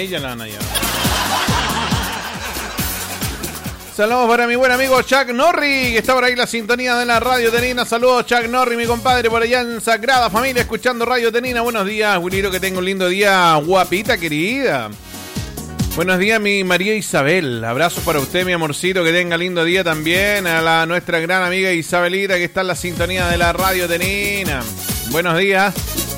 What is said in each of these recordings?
ella la van a llevar. Saludos para mi buen amigo Chuck Norri, que está por ahí en la sintonía de la Radio Tenina. Saludos, Chuck Norri, mi compadre, por allá en Sagrada Familia, escuchando Radio Tenina. Buenos días, Wiliro, que tenga un lindo día, guapita, querida. Buenos días, mi María Isabel. Abrazos para usted, mi amorcito, que tenga lindo día también. A nuestra gran amiga Isabelita, que está en la sintonía de la Radio Tenina. Buenos días.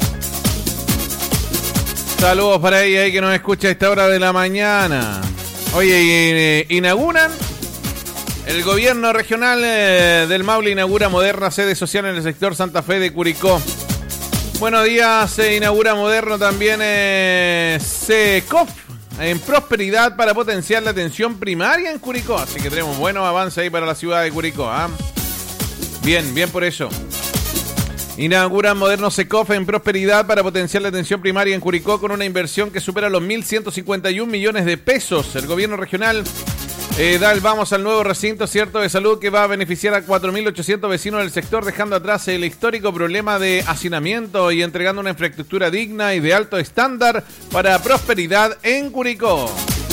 Saludos para ella ahí que nos escucha a esta hora de la mañana. Oye, inauguran... El gobierno regional del Maule inaugura moderna sede social en el sector Santa Fe de Curicó. Buenos días, se inaugura moderno también SECOF en Prosperidad para potenciar la atención primaria en Curicó. Así que tenemos buenos avances ahí para la ciudad de Curicó. Bien, bien por eso. Inauguran moderno SECOF en Prosperidad para potenciar la atención primaria en Curicó con una inversión que supera los 1.151 millones de pesos. El gobierno regional da el vamos al nuevo recinto cierto de salud que va a beneficiar a 4.800 vecinos del sector, dejando atrás el histórico problema de hacinamiento y entregando una infraestructura digna y de alto estándar para Prosperidad en Curicó.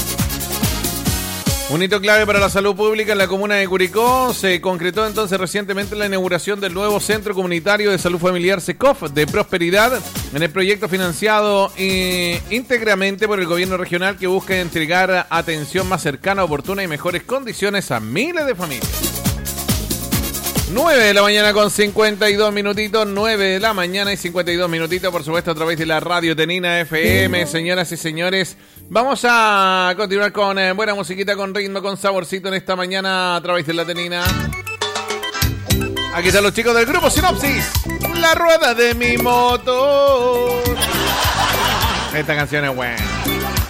Un hito clave para la salud pública en la comuna de Curicó. Se concretó entonces recientemente la inauguración del nuevo Centro Comunitario de Salud Familiar SECOF de Prosperidad en el proyecto financiado íntegramente por el gobierno regional que busca entregar atención más cercana, oportuna y mejores condiciones a miles de familias. 9 de la mañana con 52 minutitos, 9 de la mañana y 52 minutitos, por supuesto a través de la Radio Tenina FM. Señoras y señores, vamos a continuar con buena musiquita, con ritmo, con saborcito en esta mañana a través de la Tenina. Aquí están los chicos del grupo Sinopsis, La Rueda de mi Motor. Esta canción es buena.